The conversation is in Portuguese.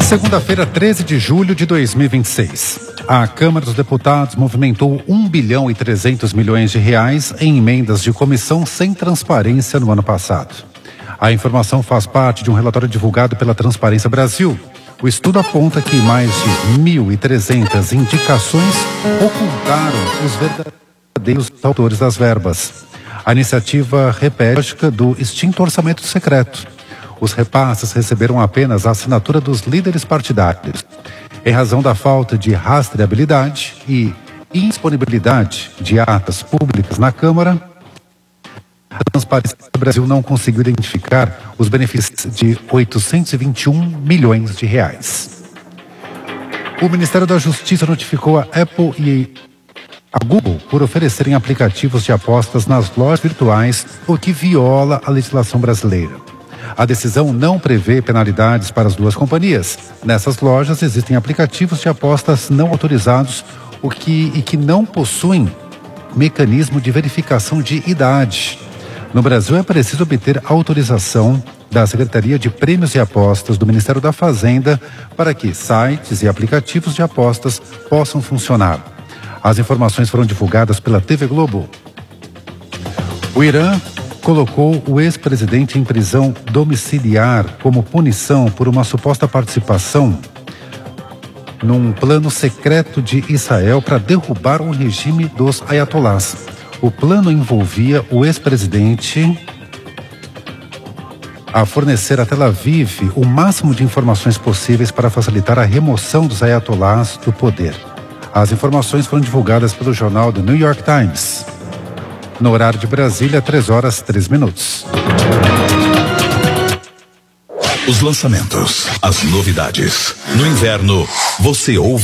Segunda-feira, 13 de julho de 2026. A Câmara dos Deputados movimentou 1,3 bilhão em emendas de comissão sem transparência no ano passado. A informação faz parte de um relatório divulgado pela Transparência Brasil. O estudo aponta que mais de 1.300 indicações ocultaram os verdadeiros autores das verbas. A iniciativa repete a lógica do extinto orçamento secreto. Os repasses receberam apenas a assinatura dos líderes partidários. Em razão da falta de rastreabilidade e indisponibilidade de atas públicas na Câmara, a Transparência do Brasil não conseguiu identificar os benefícios de 821 milhões de reais. O Ministério da Justiça notificou a Apple e a Google por oferecerem aplicativos de apostas nas lojas virtuais, o que viola a legislação brasileira. A decisão não prevê penalidades para as duas companhias. Nessas lojas existem aplicativos de apostas não autorizados e que não possuem mecanismo de verificação de idade. No Brasil é preciso obter autorização da Secretaria de Prêmios e Apostas do Ministério da Fazenda para que sites e aplicativos de apostas possam funcionar. As informações foram divulgadas pela TV Globo. O Irã colocou o ex-presidente em prisão domiciliar como punição por uma suposta participação num plano secreto de Israel para derrubar o regime dos ayatolás. O plano envolvia o ex-presidente a fornecer a Tel Aviv o máximo de informações possíveis para facilitar a remoção dos ayatolás do poder. As informações foram divulgadas pelo jornal The New York Times. No horário de Brasília, 3h03. Os lançamentos, as novidades. No inverno, você ouve